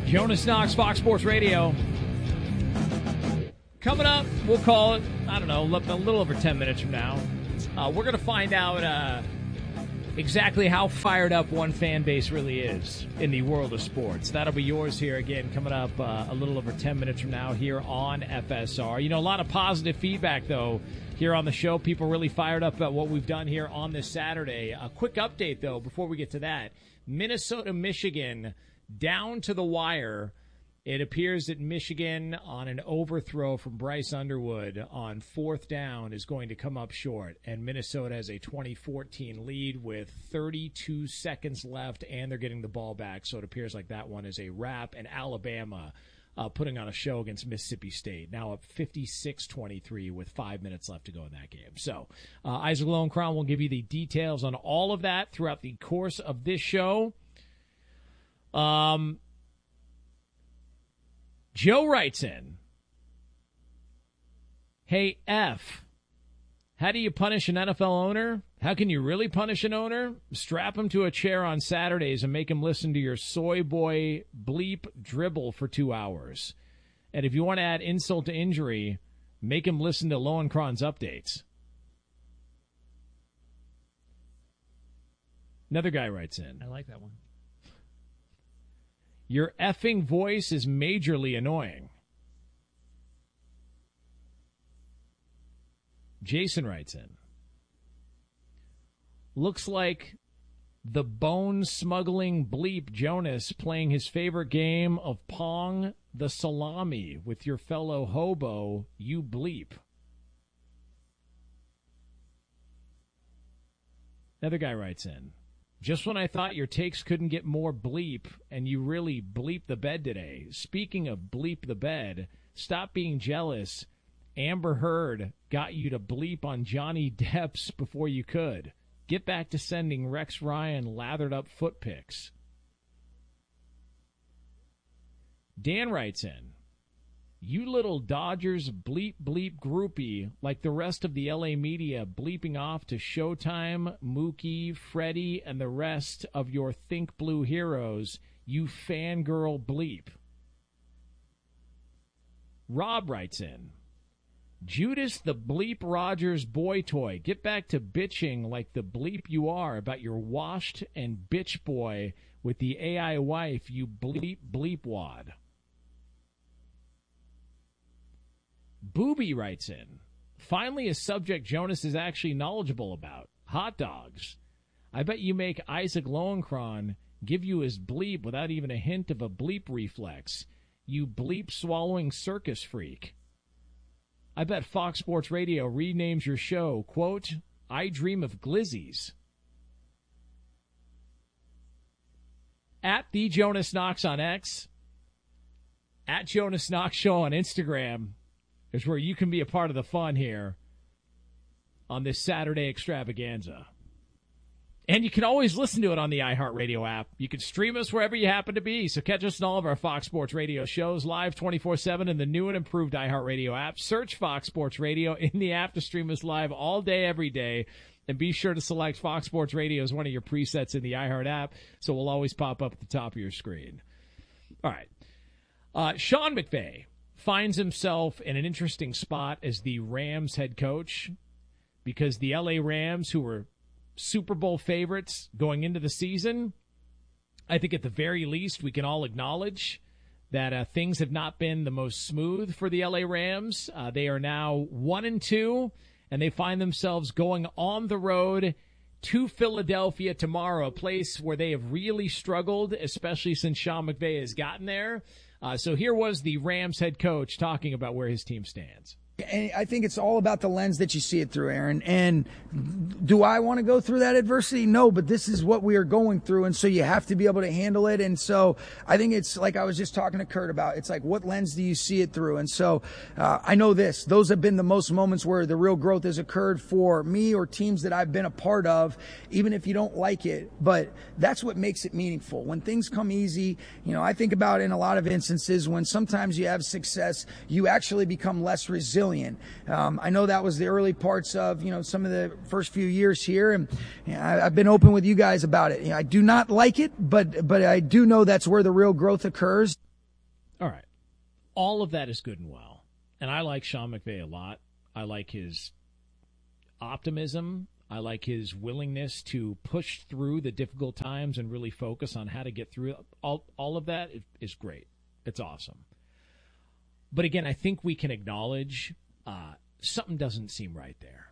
Jonas Knox, Fox Sports Radio. Coming up, we'll call it, I don't know, a little over 10 minutes from now. We're going to find out exactly how fired up one fan base really is in the world of sports. That'll be yours here again coming up a little over 10 minutes from now here on FSR. You know, a lot of positive feedback, though, here on the show. People really fired up about what we've done here on this Saturday. A quick update, though, before we get to that. Minnesota, Michigan, down to the wire. It appears that Michigan, on an overthrow from Bryce Underwood on fourth down, is going to come up short. And Minnesota has a 20-14 lead with 32 seconds left, and they're getting the ball back. So it appears like that one is a wrap. And Alabama putting on a show against Mississippi State, now up 56-23 with 5 minutes left to go in that game. So Isaac Lowenkron will give you the details on all of that throughout the course of this show. Joe writes in, hey, F, how do you punish an NFL owner? How can you really punish an owner? Strap him to a chair on Saturdays and make him listen to your soy boy bleep dribble for 2 hours. And if you want to add insult to injury, make him listen to Lowenkron's updates. Another guy writes in. I like that one. Your effing voice is majorly annoying. Jason writes in. Looks like the bone-smuggling bleep Jonas playing his favorite game of Pong the Salami with your fellow hobo, you bleep. Another guy writes in. Just when I thought your takes couldn't get more bleep, and you really bleep the bed today. Speaking of bleep the bed, stop being jealous. Amber Heard got you to bleep on Johnny Depp's before you could. Get back to sending Rex Ryan lathered up foot pics. Dan writes in, you little Dodgers bleep bleep groupie like the rest of the LA media bleeping off to Showtime, Mookie, Freddie, and the rest of your Think Blue heroes, you fangirl bleep. Rob writes in, Judas the bleep Rogers boy toy, get back to bitching like the bleep you are about your washed and bitch boy with the AI wife, you bleep bleep wad. Booby writes in, finally a subject Jonas is actually knowledgeable about, hot dogs. I bet you make Isaac Lowenkron give you his bleep without even a hint of a bleep reflex, you bleep-swallowing circus freak. I bet Fox Sports Radio renames your show, quote, I Dream of Glizzies. At the Jonas Knox on X, at Jonas Knox Show on Instagram, is where you can be a part of the fun here on this Saturday extravaganza. And you can always listen to it on the iHeartRadio app. You can stream us wherever you happen to be. So catch us in all of our Fox Sports Radio shows live 24/7 in the new and improved iHeartRadio app. Search Fox Sports Radio in the app to stream us live all day, every day. And be sure to select Fox Sports Radio as one of your presets in the iHeart app, so we'll always pop up at the top of your screen. All right. Sean McVay finds himself in an interesting spot as the Rams head coach because the LA Rams, who were Super Bowl favorites going into the season, I think at the very least we can all acknowledge that things have not been the most smooth for the LA Rams. They are now 1-2, and they find themselves going on the road to Philadelphia tomorrow, a place where they have really struggled, especially since Sean McVay has gotten there. So here was the Rams head coach talking about where his team stands. And I think it's all about the lens that you see it through, Aaron. And do I want to go through that adversity? No, but this is what we are going through, and so you have to be able to handle it. And so I think it's like I was just talking to Kurt about, it's like, what lens do you see it through? And so I know this. Those have been the most moments where the real growth has occurred for me or teams that I've been a part of, even if you don't like it. But that's what makes it meaningful. When things come easy, I think about in a lot of instances when sometimes you have success, you actually become less resilient. I know that was the early parts of, some of the first few years here, and I've been open with you guys about it. I do not like it, but I do know that's where the real growth occurs. All right. All of that is good and well. And I like Sean McVay a lot. I like his optimism. I like his willingness to push through the difficult times and really focus on how to get through it. All of that is great. It's awesome. But again, I think we can acknowledge something doesn't seem right there.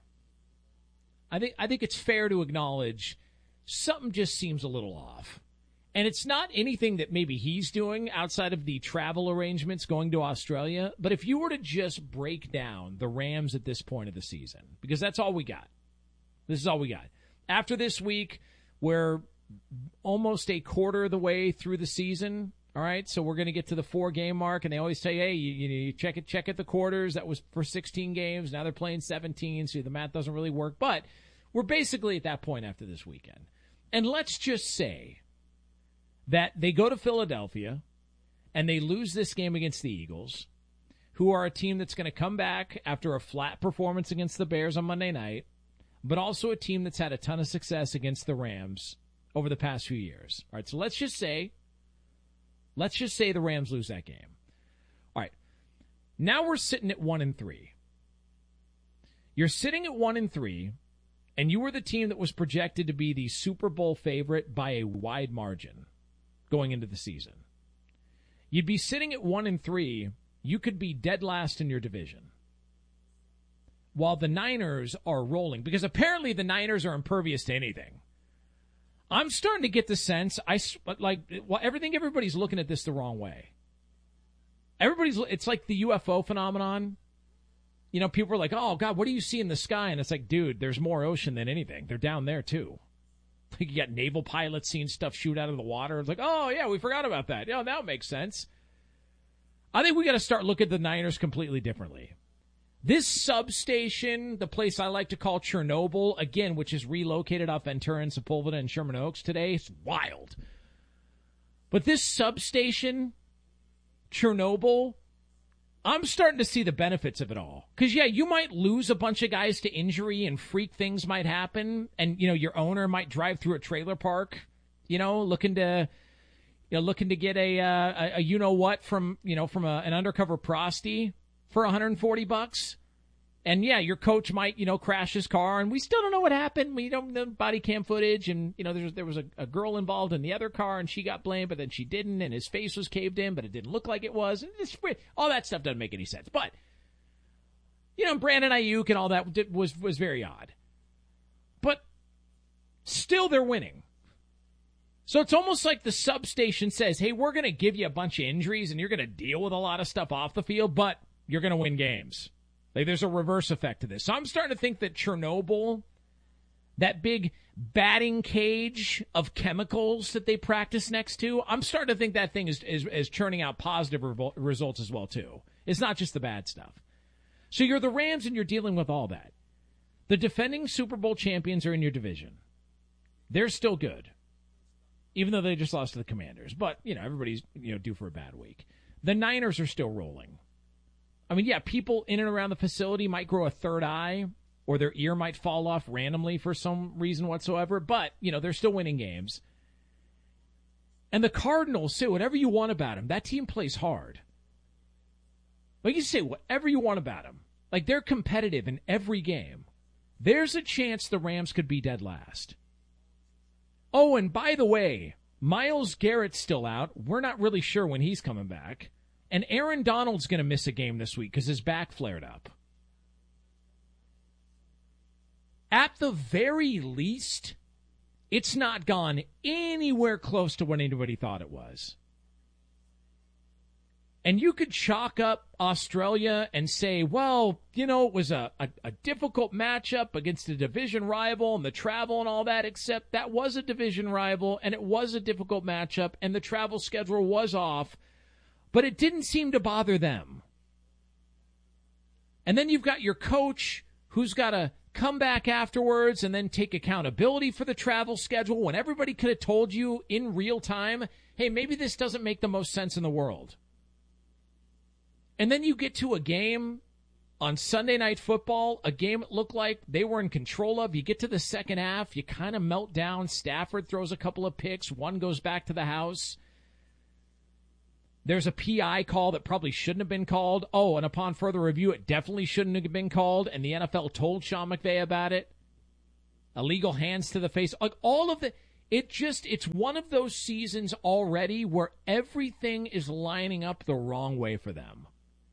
I think it's fair to acknowledge something just seems a little off. And it's not anything that maybe he's doing outside of the travel arrangements going to Australia. But if you were to just break down the Rams at this point of the season, because that's all we got. This is all we got. After this week, we're almost a quarter of the way through the season. All right, so we're going to get to the 4-game mark, and they always say, hey, you check at the quarters. That was for 16 games. Now they're playing 17, so the math doesn't really work. But we're basically at that point after this weekend. And let's just say that they go to Philadelphia and they lose this game against the Eagles, who are a team that's going to come back after a flat performance against the Bears on Monday night, but also a team that's had a ton of success against the Rams over the past few years. All right, so let's just say the Rams lose that game. All right, now we're sitting at 1-3. You're sitting at 1-3, and you were the team that was projected to be the Super Bowl favorite by a wide margin going into the season. You'd be sitting at 1-3. You could be dead last in your division, while the Niners are rolling, because apparently the Niners are impervious to anything. I'm starting to get the sense everybody's looking at this the wrong way. It's like the UFO phenomenon. You know, people are like, oh, God, what do you see in the sky? And it's like, dude, there's more ocean than anything. They're down there, too. Like, you got naval pilots seeing stuff shoot out of the water. It's like, oh, yeah, we forgot about that. Yeah, that makes sense. I think we got to start looking at the Niners completely differently. This substation, the place I like to call Chernobyl, again, which is relocated off Ventura and Sepulveda and Sherman Oaks today, it's wild. But this substation, Chernobyl, I'm starting to see the benefits of it all. Because, yeah, you might lose a bunch of guys to injury and freak things might happen. And, you know, your owner might drive through a trailer park, you know, looking to get a you-know-what from an undercover prosty for $140. And, yeah, your coach might, crash his car. And we still don't know what happened. We don't know body cam footage. And, there was a girl involved in the other car, and she got blamed, but then she didn't. And his face was caved in, but it didn't look like it was. And all that stuff doesn't make any sense. But, Brandon Ayuk and all that was very odd. But still they're winning. So it's almost like the substation says, hey, we're going to give you a bunch of injuries, and you're going to deal with a lot of stuff off the field, but you're going to win games. Like, there's a reverse effect to this. So I'm starting to think that Chernobyl, that big batting cage of chemicals that they practice next to, I'm starting to think that thing is churning out positive results as well, too. It's not just the bad stuff. So you're the Rams, and you're dealing with all that. The defending Super Bowl champions are in your division. They're still good, even though they just lost to the Commanders. But, everybody's, due for a bad week. The Niners are still rolling. I mean, yeah, people in and around the facility might grow a third eye, or their ear might fall off randomly for some reason whatsoever, but, they're still winning games. And the Cardinals, say whatever you want about them. That team plays hard. Like, you say whatever you want about them. Like, they're competitive in every game. There's a chance the Rams could be dead last. Oh, and by the way, Myles Garrett's still out. We're not really sure when he's coming back. And Aaron Donald's going to miss a game this week because his back flared up. At the very least, it's not gone anywhere close to what anybody thought it was. And you could chalk up Australia and say, well, it was a difficult matchup against a division rival and the travel and all that, except that was a division rival and it was a difficult matchup and the travel schedule was off. But it didn't seem to bother them. And then you've got your coach who's got to come back afterwards and then take accountability for the travel schedule when everybody could have told you in real time, hey, maybe this doesn't make the most sense in the world. And then you get to a game on Sunday Night Football, a game it looked like they were in control of. You get to the second half, you kind of melt down. Stafford throws a couple of picks. One goes back to the house. There's a PI call that probably shouldn't have been called. Oh, and upon further review, it definitely shouldn't have been called, and the NFL told Sean McVay about it. Illegal hands to the face. Like, all of the... It's one of those seasons already where everything is lining up the wrong way for them.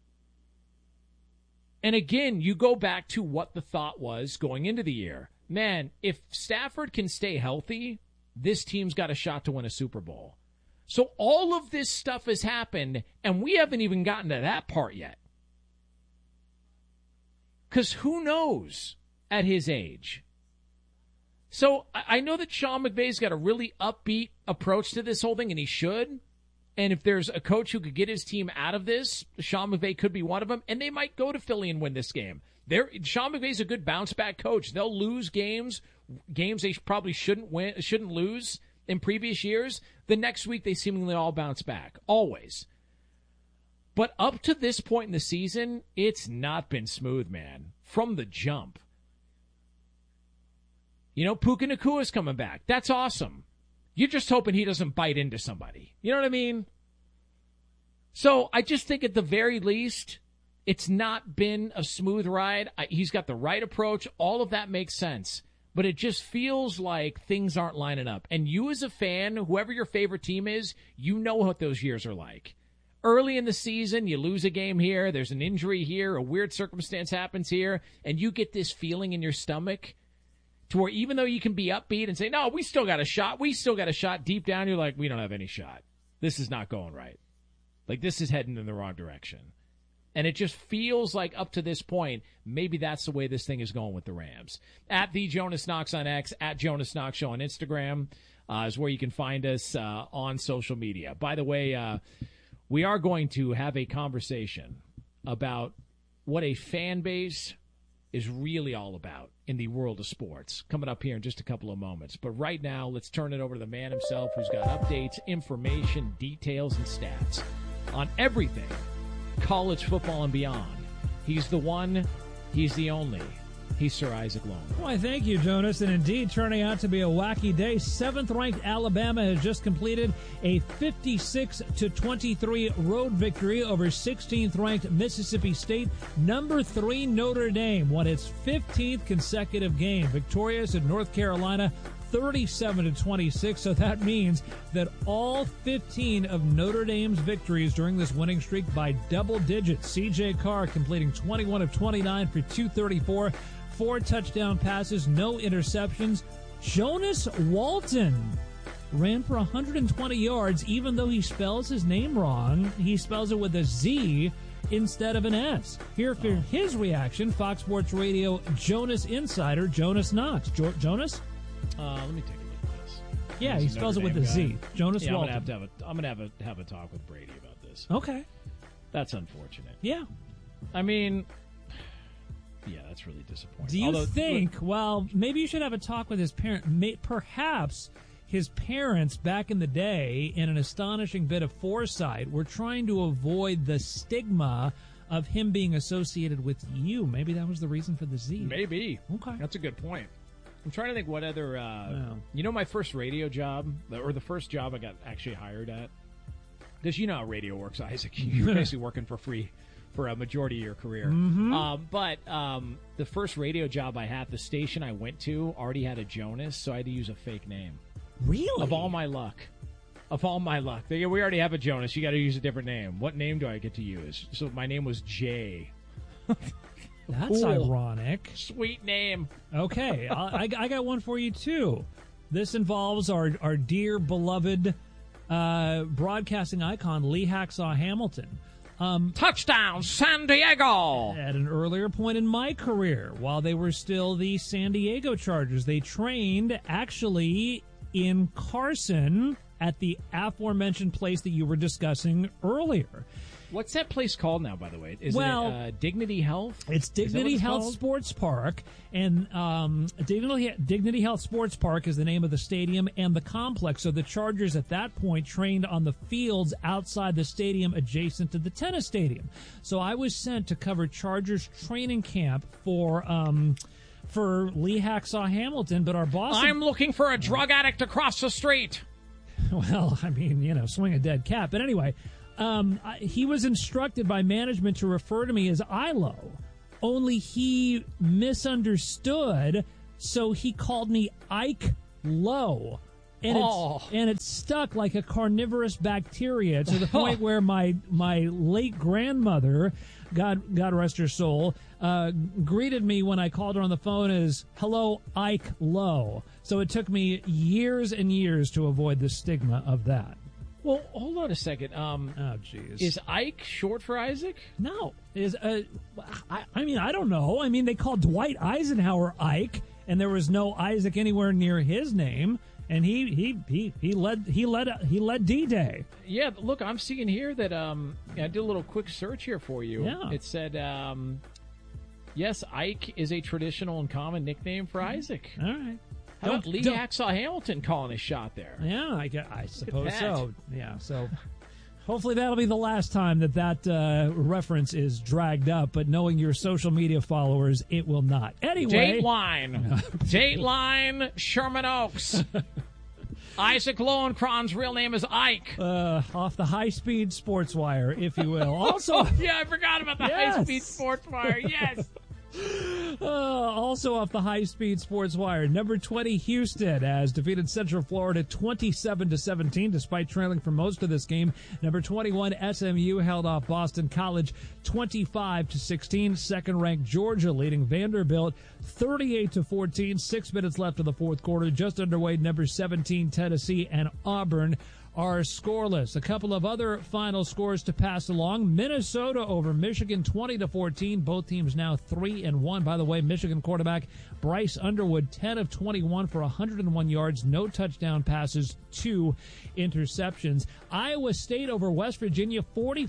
And again, you go back to what the thought was going into the year. Man, if Stafford can stay healthy, this team's got a shot to win a Super Bowl. So all of this stuff has happened, and we haven't even gotten to that part yet. Because who knows at his age? So I know that Sean McVay's got a really upbeat approach to this whole thing, and he should. And if there's a coach who could get his team out of this, Sean McVay could be one of them, and they might go to Philly and win this game. Sean McVay's a good bounce-back coach. They'll lose games they probably shouldn't lose in previous years. The next week, they seemingly all bounce back, always. But up to this point in the season, it's not been smooth, man, from the jump. You know, Puka Nakua's coming back. That's awesome. You're just hoping he doesn't bite into somebody. You know what I mean? So I just think at the very least, it's not been a smooth ride. He's got the right approach. All of that makes sense. But it just feels like things aren't lining up. And you as a fan, whoever your favorite team is, you know what those years are like. Early in the season, you lose a game here, there's an injury here, a weird circumstance happens here, and you get this feeling in your stomach to where even though you can be upbeat and say, no, we still got a shot, deep down you're like, we don't have any shot. This is not going right. Like, this is heading in the wrong direction. And it just feels like up to this point, maybe that's the way this thing is going with the Rams. At the Jonas Knox on X, at Jonas Knox Show on Instagram is where you can find us on social media. By the way, we are going to have a conversation about what a fan base is really all about in the world of sports, coming up here in just a couple of moments. But right now, let's turn it over to the man himself who's got updates, information, details, and stats on everything college football and beyond. He's the one, he's the only. He's Sir Isaac Long. Why, thank you, Jonas. And indeed, turning out to be a wacky day. 7th-ranked Alabama has just completed a 56-23 road victory over 16th-ranked Mississippi State. Number 3 Notre Dame won its 15th consecutive game, victorious at North Carolina, 37-26. So that means that all 15 of Notre Dame's victories during this winning streak by double digits. C.J. Carr completing 21 of 29 for 234. 4 touchdown passes, no interceptions. Jonas Walton ran for 120 yards, even though he spells his name wrong. He spells it with a Z instead of an S. Here for his reaction, Fox Sports Radio Jonas insider Jonas Knox. Jonas? Let me take a look at this. Yeah, he spells it with a Z. Jonas Walton. I'm gonna have a talk with Brady about this. Okay. That's unfortunate. Yeah. I mean, yeah, that's really disappointing. Do you think, well, maybe you should have a talk with his parent. Perhaps his parents back in the day, in an astonishing bit of foresight, were trying to avoid the stigma of him being associated with you. Maybe that was the reason for the Z. Maybe. Okay. That's a good point. I'm trying to think what other, you know, my first radio job, or the first job I got actually hired at, because you know how radio works, Isaac. You're basically working for free for a majority of your career. Mm-hmm. But the first radio job I had, the station I went to already had a Jonas, so I had to use a fake name. Really? Of all my luck. We already have a Jonas. You got to use a different name. What name do I get to use? So my name was Jay. That's cool. Ironic. Sweet name. Okay, I got one for you, too. This involves our dear, beloved broadcasting icon, Lee Hacksaw Hamilton. Touchdown, San Diego! At an earlier point in my career, while they were still the San Diego Chargers, they trained actually in Carson at the aforementioned place that you were discussing earlier. What's that place called now, by the way? Is it Dignity Health? It's Dignity Health Sports Park, and Dignity Health Sports Park is the name of the stadium and the complex. So the Chargers at that point trained on the fields outside the stadium adjacent to the tennis stadium. So I was sent to cover Chargers training camp for Lee Hacksaw Hamilton, but our boss... I'm looking for a drug addict across the street. Well, I mean, swing a dead cat. But anyway... he was instructed by management to refer to me as Ilo, only he misunderstood, so he called me Ike Lowe. And it stuck like a carnivorous bacteria to the point where my late grandmother, God rest her soul, greeted me when I called her on the phone as, "Hello, Ike Lowe." So it took me years and years to avoid the stigma of that. Well, hold on a second. Oh, jeez. Is Ike short for Isaac? No. I mean, I don't know. I mean, they called Dwight Eisenhower Ike, and there was no Isaac anywhere near his name. And he led D-Day. Yeah, look, I'm seeing here that I did a little quick search here for you. Yeah. It said, yes, Ike is a traditional and common nickname for Isaac. All right. How about Lee Hacksaw Hamilton calling a shot there? Yeah, I suppose so. Yeah, so hopefully that'll be the last time that reference is dragged up, but knowing your social media followers, it will not. Anyway. Dateline, Sherman Oaks. Isaac Lowenkron's real name is Ike. Off the high-speed sports wire, if you will. Also, yeah, I forgot about the high-speed sports wire. Yes. Also off the high-speed sports wire, number 20 Houston has defeated Central Florida 27-17 despite trailing for most of this game. Number 21 SMU held off Boston College 25-16. Second-ranked Georgia leading Vanderbilt 38-14. 6 minutes left of the fourth quarter, just underway. Number 17 Tennessee and Auburn are scoreless. A couple of other final scores to pass along. Minnesota over Michigan 20-14. Both teams now 3-1. By the way, Michigan quarterback Bryce Underwood 10 of 21 for 101 yards, no touchdown passes, 2 interceptions. Iowa State over West Virginia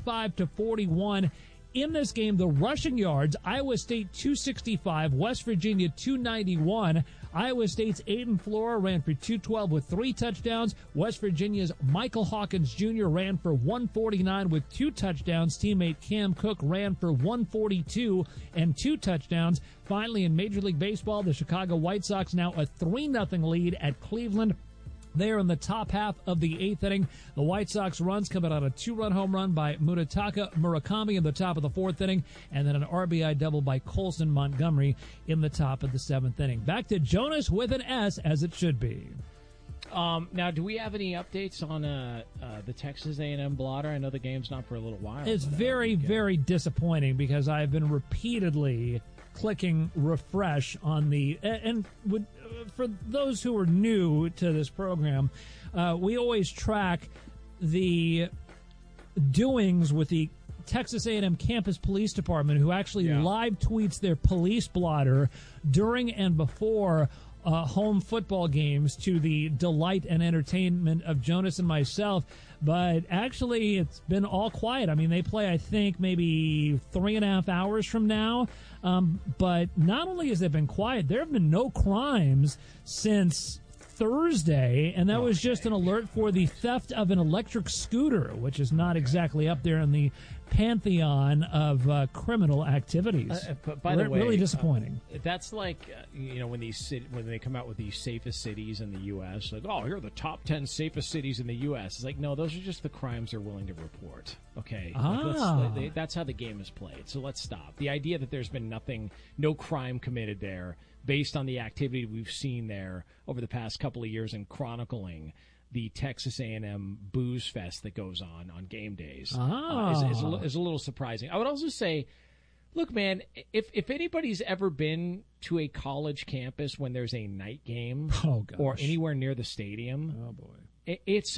45-41. In this game, the rushing yards, Iowa State 265, West Virginia 291. Iowa State's Aiden Flora ran for 212 with 3 touchdowns. West Virginia's Michael Hawkins Jr. ran for 149 with 2 touchdowns. Teammate Cam Cook ran for 142 and 2 touchdowns. Finally, in Major League Baseball, the Chicago White Sox now a 3-0 lead at Cleveland. There in the top half of the 8th inning, the White Sox runs coming on a 2-run home run by Munetaka Murakami in the top of the 4th inning, and then an RBI double by Colson Montgomery in the top of the 7th inning. Back to Jonas with an S, as it should be. Now, do we have any updates on the Texas A&M blotter? I know the game's not for a little while. It's very, very disappointing because I've been repeatedly clicking refresh on the and would for those who are new to this program, we always track the doings with the Texas A&M Campus Police Department, who actually live tweets their police blotter during and before home football games to the delight and entertainment of Jonas and myself. But actually, it's been all quiet. I mean, they play, I think, maybe 3.5 hours from now. But not only has it been quiet, there have been no crimes since Thursday, and that was just an alert for the theft of an electric scooter, which is not exactly up there in the pantheon of criminal activities. But by the way, really disappointing. That's like when they come out with these safest cities in the U.S. Like, oh, here are the top 10 safest cities in the U.S. It's like, no, those are just the crimes they're willing to report. Okay, that's how the game is played. So let's stop. The idea that there's been no crime committed there, based on the activity we've seen there over the past couple of years in chronicling the Texas A&M booze fest that goes on game days is a little surprising. I would also say, look, man, if anybody's ever been to a college campus when there's a night game or anywhere near the stadium, it's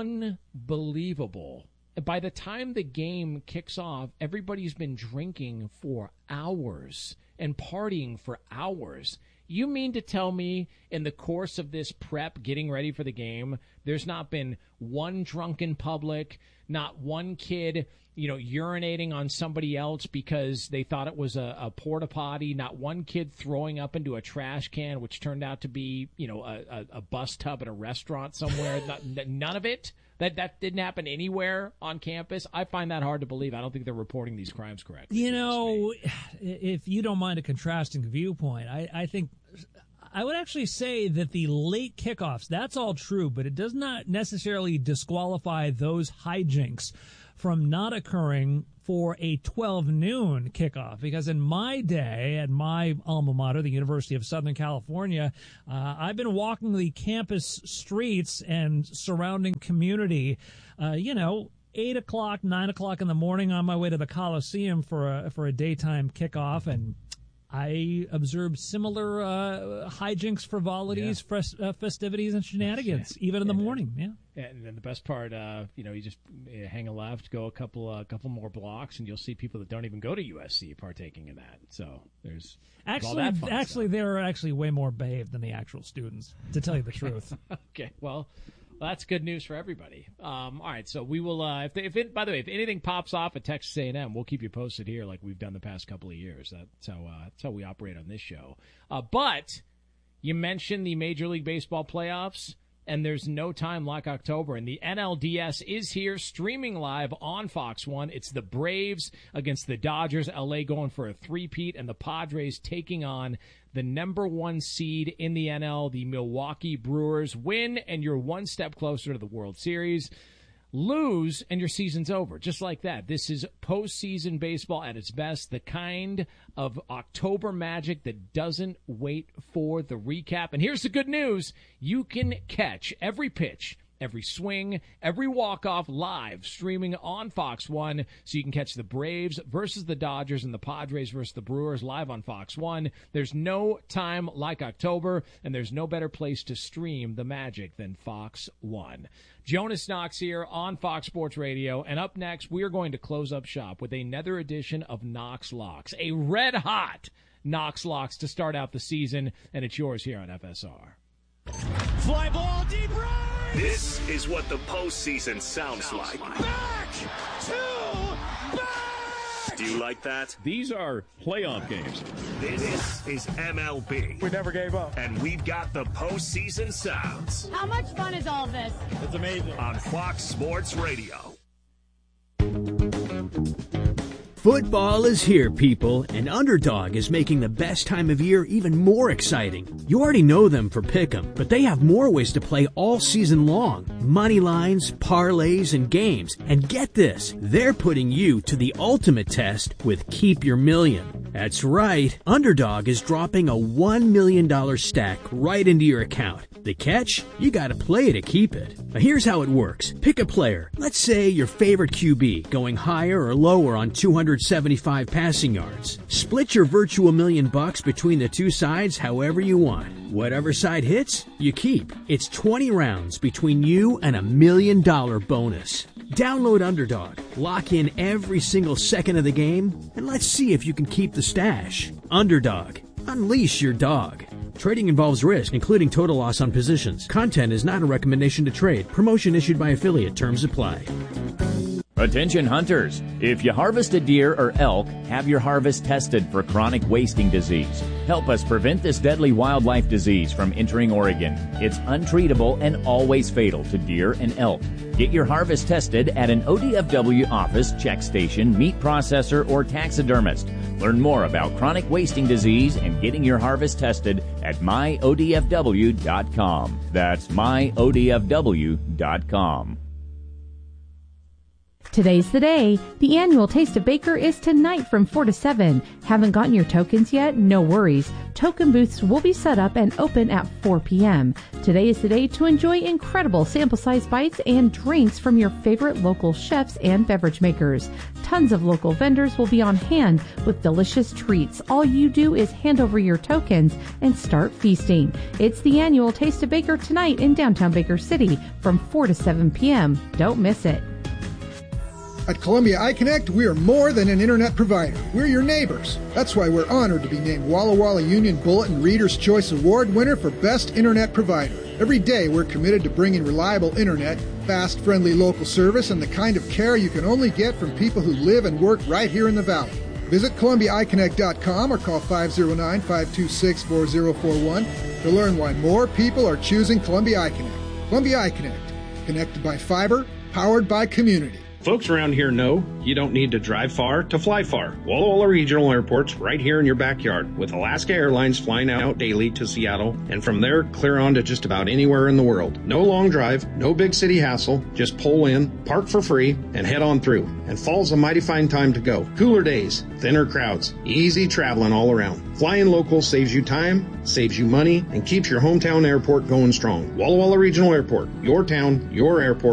unbelievable. By the time the game kicks off, everybody's been drinking for hours and partying for hours. You mean to tell me in the course of this prep, getting ready for the game, there's not been one drunk in public, not one kid, urinating on somebody else because they thought it was a porta potty, not one kid throwing up into a trash can, which turned out to be, a bus tub at a restaurant somewhere. None of it. That didn't happen anywhere on campus. I find that hard to believe. I don't think they're reporting these crimes correctly. If you don't mind a contrasting viewpoint, I think I would actually say that the late kickoffs, that's all true, but it does not necessarily disqualify those hijinks from not occurring for a 12 noon kickoff, because in my day at my alma mater, the University of Southern California, I've been walking the campus streets and surrounding community, 8 o'clock, 9 o'clock in the morning on my way to the Coliseum for a daytime kickoff, and I observed similar hijinks, frivolities, festivities, and shenanigans, even in the morning. Yeah. And then the best part, you just hang a left, go a couple more blocks, and you'll see people that don't even go to USC partaking in that. So there's actually they're actually way more behaved than the actual students, to tell you the truth. Okay, well, that's good news for everybody. All right, so we will. By the way, if anything pops off at Texas A&M, we'll keep you posted here, like we've done the past couple of years. That's how we operate on this show. But you mentioned the Major League Baseball playoffs, and there's no time like October, and the NLDS is here, streaming live on Fox 1. It's the Braves against the Dodgers, LA going for a three-peat, and the Padres taking on the number 1 seed in the NL, the Milwaukee Brewers. Win, and you're one step closer to the World Series. Lose, and your season's over. Just like that. This is postseason baseball at its best, the kind of October magic that doesn't wait for the recap. And here's the good news. You can catch every pitch, every swing, every walk-off live streaming on Fox 1, so you can catch the Braves versus the Dodgers and the Padres versus the Brewers live on Fox 1. There's no time like October, and there's no better place to stream the magic than Fox 1. Jonas Knox here on Fox Sports Radio, and up next, we are going to close up shop with another edition of Knox Locks, a red-hot Knox Locks to start out the season, and it's yours here on FSR. Fly ball, deep right! This is what the postseason sounds like. Back to back! Do you like that? These are playoff games. This is MLB. We never gave up. And we've got the postseason sounds. How much fun is all this? It's amazing. On Fox Sports Radio. Football is here, people, and Underdog is making the best time of year even more exciting. You already know them for Pick'em, but they have more ways to play all season long. Money lines, parlays, and games. And get this, they're putting you to the ultimate test with Keep Your Million. That's right, Underdog is dropping a $1 million stack right into your account. The catch? You gotta play to keep it. Now here's how it works. Pick a player. Let's say your favorite QB, going higher or lower on 275 passing yards. Split your virtual $1 million between the two sides however you want. Whatever side hits, you keep. It's 20 rounds between you and $1 million bonus. Download Underdog, lock in every single second of the game, and let's see if you can keep the stash. Underdog, unleash your dog. Trading involves risk, including total loss on positions. Content is not a recommendation to trade. Promotion issued by affiliate. Terms apply. Attention hunters, if you harvest a deer or elk, have your harvest tested for chronic wasting disease. Help us prevent this deadly wildlife disease from entering Oregon. It's untreatable and always fatal to deer and elk. Get your harvest tested at an ODFW office, check station, meat processor, or taxidermist. Learn more about chronic wasting disease and getting your harvest tested at myodfw.com. That's myodfw.com. Today's the day. The annual Taste of Baker is tonight from 4 to 7. Haven't gotten your tokens yet? No worries. Token booths will be set up and open at 4 p.m. Today is the day to enjoy incredible sample-size bites and drinks from your favorite local chefs and beverage makers. Tons of local vendors will be on hand with delicious treats. All you do is hand over your tokens and start feasting. It's the annual Taste of Baker tonight in downtown Baker City from 4 to 7 p.m. Don't miss it. At Columbia iConnect, we are more than an internet provider. We're your neighbors. That's why we're honored to be named Walla Walla Union Bulletin Reader's Choice Award winner for Best Internet Provider. Every day, we're committed to bringing reliable internet, fast, friendly local service, and the kind of care you can only get from people who live and work right here in the Valley. Visit ColumbiaIConnect.com or call 509-526-4041 to learn why more people are choosing Columbia iConnect. Columbia iConnect, connected by fiber, powered by community. Folks around here know you don't need to drive far to fly far. Walla Walla Regional Airport's right here in your backyard, with Alaska Airlines flying out daily to Seattle, and from there clear on to just about anywhere in the world. No long drive, no big city hassle, just pull in, park for free, and head on through. And fall's a mighty fine time to go. Cooler days, thinner crowds, easy traveling all around. Flying local saves you time, saves you money, and keeps your hometown airport going strong. Walla Walla Regional Airport, your town, your airport.